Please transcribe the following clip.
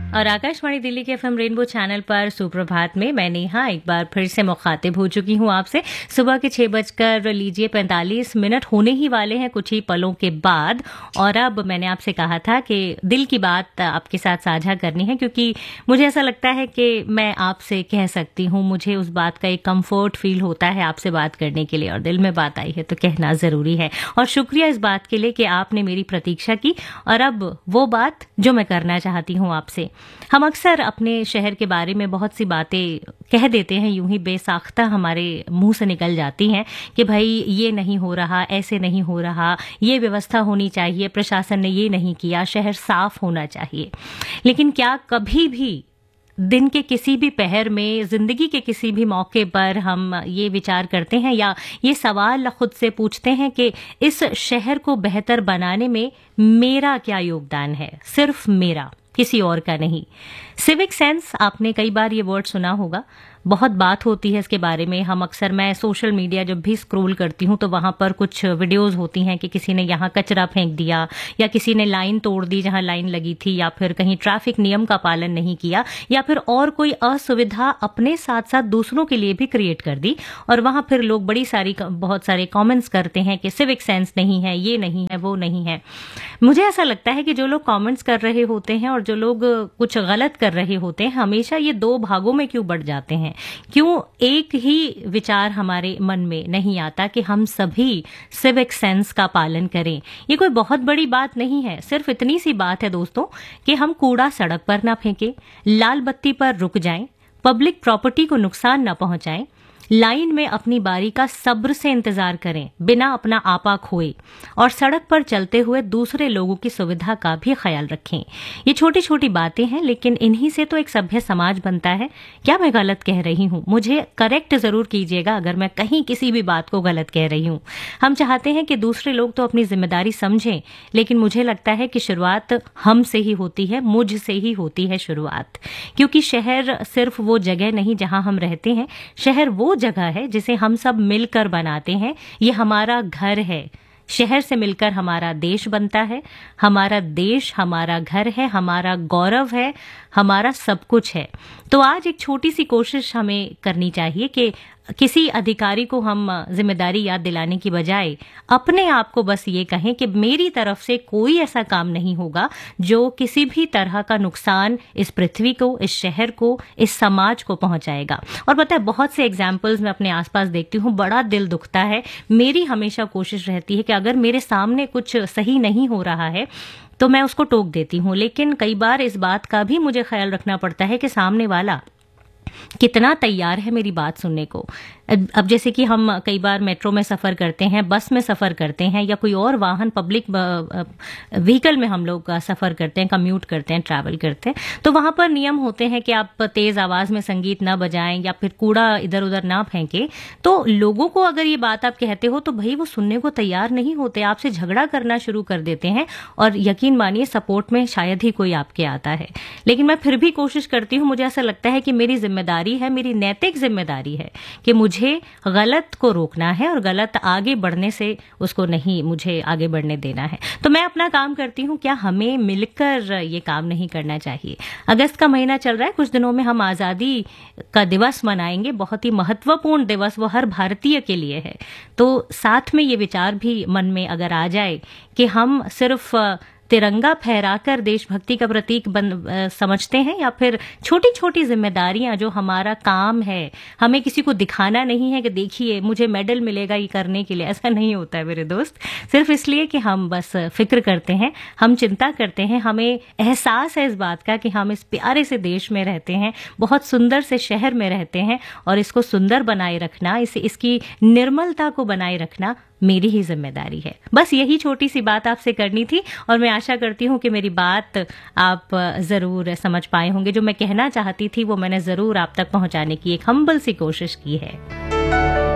और आकाशवाणी दिल्ली के FM rainbow channel पर सुप्रभात में मैं नेहा एक बार फिर से मुखातिब हो चुकी हूँ आपसे। सुबह के 6:45 होने ही वाले हैं कुछ ही पलों के बाद। और अब मैंने आपसे कहा था कि दिल की बात आपके साथ साझा करनी है, क्योंकि मुझे ऐसा लगता है कि मैं आपसे कह सकती हूँ, मुझे उस बात का एक कंफर्ट फील होता है आपसे बात करने के लिए, और दिल में बात आई है तो कहना ज़रूरी है। और शुक्रिया इस बात के लिए कि आपने मेरी प्रतीक्षा की। और अब वो बात जो मैं करना चाहती हूँ आपसे। हम अक्सर अपने शहर के बारे में बहुत सी बातें कह देते हैं, यूं ही बेसाख्ता हमारे मुंह से निकल जाती हैं कि भाई ये नहीं हो रहा, ऐसे नहीं हो रहा, ये व्यवस्था होनी चाहिए, प्रशासन ने ये नहीं किया, शहर साफ होना चाहिए। लेकिन क्या कभी भी दिन के किसी भी पहर में, जिंदगी के किसी भी मौके पर हम ये विचार करते हैं या ये सवाल खुद से पूछते हैं कि इस शहर को बेहतर बनाने में मेरा क्या योगदान है, सिर्फ मेरा, किसी और का नहीं। सिविक सेंस, आपने कई बार ये वर्ड सुना होगा, बहुत बात होती है इसके बारे में। हम अक्सर, मैं सोशल मीडिया जब भी स्क्रॉल करती हूँ तो वहां पर कुछ वीडियोस होती हैं कि किसी ने यहाँ कचरा फेंक दिया, या किसी ने लाइन तोड़ दी जहां लाइन लगी थी, या फिर कहीं ट्रैफिक नियम का पालन नहीं किया, या फिर और कोई असुविधा अपने साथ साथ दूसरों के लिए भी क्रिएट कर दी। और वहां फिर लोग बहुत सारे कॉमेंट्स करते हैं कि सिविक सेंस नहीं है, ये नहीं है, वो नहीं है। मुझे ऐसा लगता है कि जो लोग कॉमेंट्स कर रहे होते हैं और जो लोग कुछ गलत कर रहे होते हैं, हमेशा ये दो भागों में क्यों बढ़ जाते हैं? क्यों एक ही विचार हमारे मन में नहीं आता कि हम सभी सिविक सेंस का पालन करें? ये कोई बहुत बड़ी बात नहीं है, सिर्फ इतनी सी बात है दोस्तों कि हम कूड़ा सड़क पर ना फेंकें, लाल बत्ती पर रुक जाएं, पब्लिक प्रॉपर्टी को नुकसान ना पहुंचाएं, लाइन में अपनी बारी का सब्र से इंतजार करें बिना अपना आपा खोए, और सड़क पर चलते हुए दूसरे लोगों की सुविधा का भी ख्याल रखें। ये छोटी छोटी बातें हैं, लेकिन इन्हीं से तो एक सभ्य समाज बनता है। क्या मैं गलत कह रही हूँ? मुझे करेक्ट जरूर कीजिएगा अगर मैं कहीं किसी भी बात को गलत कह रही हूँ। हम चाहते हैं कि दूसरे लोग तो अपनी जिम्मेदारी समझें, लेकिन मुझे लगता है कि शुरुआत हमसे ही होती है, मुझसे ही होती है शुरुआत। क्योंकि शहर सिर्फ वो जगह नहीं जहां हम रहते हैं, शहर वो जगह है जिसे हम सब मिलकर बनाते हैं। ये हमारा घर है। शहर से मिलकर हमारा देश बनता है, हमारा देश हमारा घर है, हमारा गौरव है, हमारा सब कुछ है। तो आज एक छोटी सी कोशिश हमें करनी चाहिए कि किसी अधिकारी को हम जिम्मेदारी याद दिलाने की बजाय अपने आप को बस ये कहें कि मेरी तरफ से कोई ऐसा काम नहीं होगा जो किसी भी तरह का नुकसान इस पृथ्वी को, इस शहर को, इस समाज को पहुंचाएगा। और पता है, बहुत से एग्जाम्पल्स मैं अपने आसपास देखती हूँ, बड़ा दिल दुखता है। मेरी हमेशा कोशिश रहती है कि अगर मेरे सामने कुछ सही नहीं हो रहा है तो मैं उसको टोक देती हूँ, लेकिन कई बार इस बात का भी मुझे ख्याल रखना पड़ता है कि सामने वाला कितना तैयार है मेरी बात सुनने को। अब जैसे कि हम कई बार मेट्रो में सफ़र करते हैं, बस में सफ़र करते हैं, या कोई और वाहन, पब्लिक व्हीकल में हम लोग सफ़र करते हैं, कम्यूट करते हैं, ट्रैवल करते हैं, तो वहाँ पर नियम होते हैं कि आप तेज़ आवाज़ में संगीत ना बजाएं या फिर कूड़ा इधर उधर ना फेंकें। तो लोगों को अगर ये बात आप कहते हो तो भाई वो सुनने को तैयार नहीं होते, आपसे झगड़ा करना शुरू कर देते हैं, और यकीन मानिए सपोर्ट में शायद ही कोई आपके आता है। लेकिन मैं फिर भी कोशिश करती हूँ, मुझे ऐसा लगता है कि मेरी जिम्मेदारी है, मेरी नैतिक जिम्मेदारी है कि मुझे गलत को रोकना है और गलत आगे बढ़ने से उसको नहीं मुझे आगे बढ़ने देना है। तो मैं अपना काम करती हूँ। क्या हमें मिलकर ये काम नहीं करना चाहिए? अगस्त का महीना चल रहा है, कुछ दिनों में हम आज़ादी का दिवस मनाएंगे, बहुत ही महत्वपूर्ण दिवस, वो हर भारतीय के लिए है। तो साथ में ये विचार भी मन में अगर आ जाए कि हम सिर्फ तिरंगा फहराकर देशभक्ति का प्रतीक समझते हैं, या फिर छोटी छोटी जिम्मेदारियां जो हमारा काम है, हमें किसी को दिखाना नहीं है कि देखिए मुझे मेडल मिलेगा ये करने के लिए, ऐसा नहीं होता है मेरे दोस्त। सिर्फ इसलिए कि हम बस फिक्र करते हैं, हम चिंता करते हैं, हमें एहसास है इस बात का कि हम इस प्यारे से देश में रहते हैं, बहुत सुंदर से शहर में रहते हैं, और इसको सुंदर बनाए रखना, इसकी निर्मलता को बनाए रखना मेरी ही जिम्मेदारी है। बस यही छोटी सी बात आपसे करनी थी, और मैं आशा करती हूँ कि मेरी बात आप जरूर समझ पाए होंगे। जो मैं कहना चाहती थी वो मैंने जरूर आप तक पहुंचाने की एक हम्बल सी कोशिश की है।